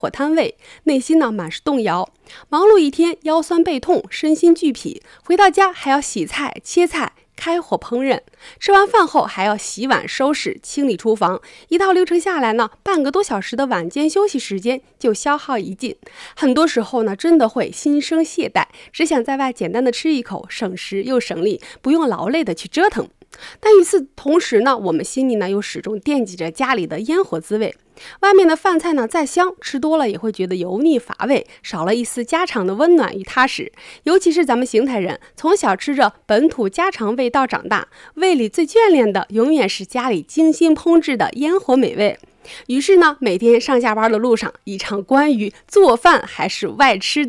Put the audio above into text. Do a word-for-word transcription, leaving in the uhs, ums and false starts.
火摊位，内心呢满是动摇。忙碌一天，腰酸背痛，身心俱疲，回到家还要洗菜、切菜、开火烹饪，吃完饭后还要洗碗、收拾、清理厨房，一套流程下来呢，半个多小时的晚间休息时间就消耗一尽。很多时候呢，真的会心生懈怠，只想在外简单的吃一口，省时又省力，不用劳累的去折腾。但与此同时呢，我们心里呢又始终惦记着家里的烟火滋味。外面的饭菜呢再香，吃多了也会觉得油腻乏味，少了一丝家常的温暖与踏实。尤其是咱们邢台人，从小吃着本土家常味道长大，胃里最眷恋的永远是家里精心烹制的烟火美味。于是呢，每天上下班的路上，一场关于做饭还是外吃